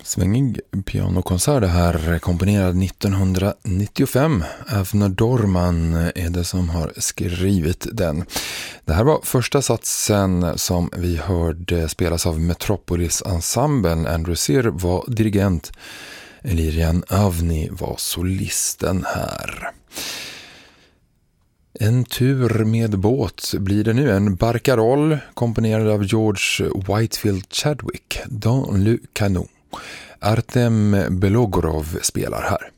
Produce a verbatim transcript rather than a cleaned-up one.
Svängig pianokonsert här, komponerad nittonhundranittiofem. Avner Dorman är det som har skrivit den. Det här var första satsen som vi hörde spelas av Metropolis-ensemblen. Andrew Sir var dirigent, Ilirian Avni var solisten här. En tur med båt blir det nu, en barcarolle komponerad av George Whitefield Chadwick, Dans le Canon. Artem Belogorov spelar här.